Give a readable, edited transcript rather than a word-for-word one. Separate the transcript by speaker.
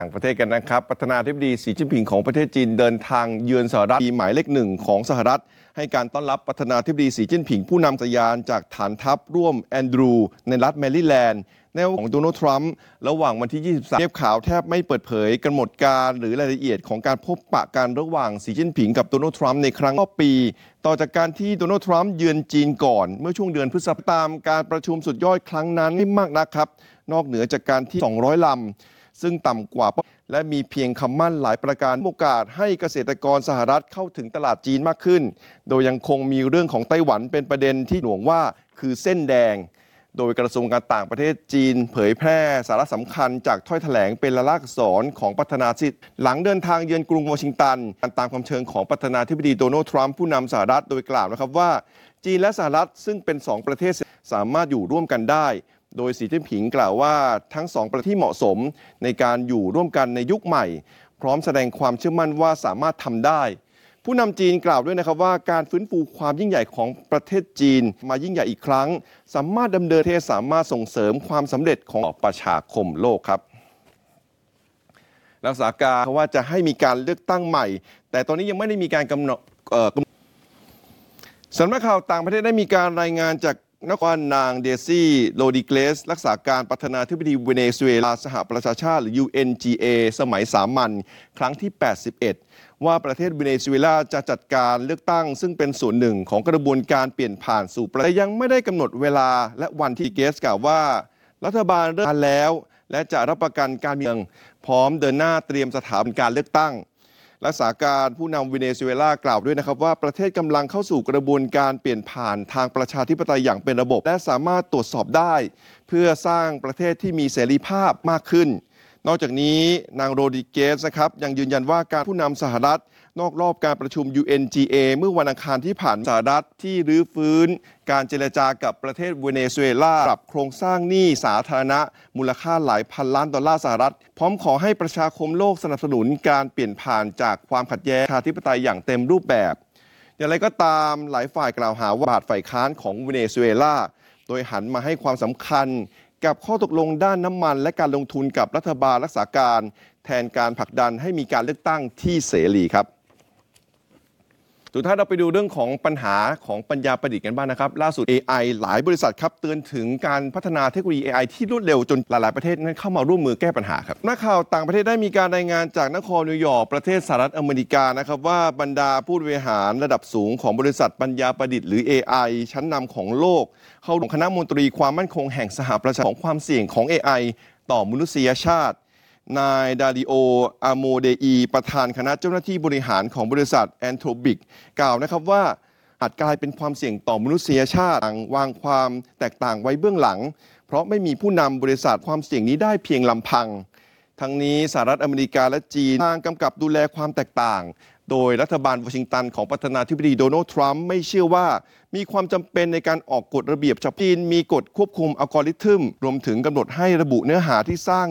Speaker 1: ต่างประเทศกันนะครับประธานาธิบดีสีจิ้นผิงของประเทศจีนเดินทางเยือนสหรัฐหมายเลขหนึ่งของสหรัฐให้การต้อนรับประธานาธิบดีสีจิ้นผิงผู้นำจักรยานจากฐานทัพร่วมแอนดรูในรัฐแมริแลนด์แนวของโดนัลด์ทรัมป์ระหว่างวันที่ 23 เงียบข่าวแทบไม่เปิดเผยกำหนดการหรือรายละเอียดของการพบปะกันระหว่างสีจิ้นผิงกับโดนัลด์ทรัมป์ในครั้งปีต่อจากการที่โดนัลด์ทรัมป์เยือนจีนก่อนเมื่อช่วงเดือนพฤษภาคมตามการประชุมสุดยอดครั้งนั้นไม่มากนักครับนอกเหนือจากการที่ 200 ลำซึ่งต่ำกว่าและมีเพียงคำมั่นหลายประการโอกาสให้เกษตรกรสหรัฐเข้าถึงตลาดจีนมากขึ้นโดยยังคงมีเรื่องของไต้หวันเป็นประเด็นที่หน่วงว่าคือเส้นแดงโดยกระทรวงการต่างประเทศจีนเผยแพร่สาระสำคัญจากถ้อยแถลงเป็นลายลักษณ์อักษรของประธานาธิบดีหลังเดินทางเยือนกรุงวอชิงตันตามคำเชิญของประธานาธิบดีโดนัลด์ทรัมป์ผู้นำสหรัฐโดยกล่าวนะครับว่าจีนและสหรัฐซึ่งเป็น2ประเทศสามารถอยู่ร่วมกันได้โดยสีจิ้นผิงกล่าวว่าทั้ง2ประเทศที่เหมาะสมในการอยู่ร่วมกันในยุคใหม่พร้อมแสดงความเชื่อมั่นว่าสามารถทำได้ผู้นำจีนกล่าวด้วยนะครับว่าการฟื้นฟูความยิ่งใหญ่ของประเทศจีนมายิ่งใหญ่อีกครั้งสามารถดำเนินประเทศสามารถส่งเสริมความสำเร็จของประชาคมโลกครับรักษาการว่าจะให้มีการเลือกตั้งใหม่แต่ตอนนี้ยังไม่ได้มีการกำหนดสำนักข่าวต่างประเทศได้มีการรายงานจากนักว่านางเดซี่โรดิเกสรักษาการประธานาธิบดีเวเนซุเอลาสหประชาชาติหรือ UNGA สมัยสามัญครั้งที่ 81 ว่าประเทศเวเนซุเอลาจะจัดการเลือกตั้งซึ่งเป็นส่วนหนึ่งของกระบวนการเปลี่ยนผ่านสู่ประเทศยังไม่ได้กำหนดเวลาและวันที่เกสกล่าวว่ารัฐบาลเริ่มแล้วและจะรับประกันการเมืองพร้อมเดินหน้าเตรียมสถาบันการเลือกตั้งรักษาการผู้นำเวเนซุเอลากล่าวด้วยนะครับว่าประเทศกำลังเข้าสู่กระบวนการเปลี่ยนผ่านทางประชาธิปไตยอย่างเป็นระบบและสามารถตรวจสอบได้เพื่อสร้างประเทศที่มีเสรีภาพมากขึ้นนอกจากนี้นางโรดิเกสนะครับยังยืนยันว่าการผู้นำสหรัฐนอกรอบการประชุม UNGA เมื่อวันอังคารที่ผ่านสหรัฐที่รื้อฟื้นการเจรจากับประเทศเวเนซุเอลาปรับโครงสร้างหนี้สาธารณะมูลค่าหลายพันล้านดอลลาร์สหรัฐพร้อมขอให้ประชาคมโลกสนับสนุนการเปลี่ยนผ่านจากความขัดแย้งประชาธิปไตยอย่างเต็มรูปแบบอย่างไรก็ตามหลายฝ่ายกล่าวหาว่าบาดฝ่ายค้านของเวเนซุเอลาโดยหันมาให้ความสำคัญกับข้อตกลงด้านน้ำมันและการลงทุนกับรัฐบาลรักษาการแทนการผลักดันให้มีการเลือกตั้งที่เสรีครับสุดท้ายเราไปดูเรื่องของปัญหาของปัญญาประดิษฐ์กันบ้างนะครับล่าสุด AI หลายบริษัทครับเตือนถึงการพัฒนาเทคโนโลยี AI ที่รวดเร็วจนหลายๆประเทศนั้นเข้ามาร่วมมือแก้ปัญหาครับนักข่าวต่างประเทศได้มีการรายงานจากนครนิวยอร์กประเทศสหรัฐอเมริกานะครับว่าบรรดาผู้บริหารระดับสูงของบริษัทปัญญาประดิษฐ์หรือ AI ชั้นนำของโลกเข้าร่วมคณะมนตรีความมั่นคงแห่งสหประชาชาติของความเสี่ยงของ AI ต่อมนุษยชาตินายดาริโอ อาโมเดอีประธานคณะเจ้าหน้าที่บริหารของบริษัทแอนโทรปิกกล่าวนะครับว่าอาจกลายเป็นความเสี่ยงต่อมนุษยชาติวางความแตกต่างไว้เบื้องหลังเพราะไม่มีผู้นำบริษัทความเสี่ยงนี้ได้เพียงลำพังทั้งนี้สหรัฐอเมริกาและจีนทางกำกับดูแลความแตกต่างโดยรัฐบาลวอชิงตันของประธานาธิบดีโดนัลด์ทรัมป์ไม่เชื่อว่ามีความจำเป็นในการออกกฎระเบียบเฉพาะจีนมีกฎควบคุมอัลกอริทึมรวมถึงกำหนดให้ระบุเนื้อหาที่สร้าง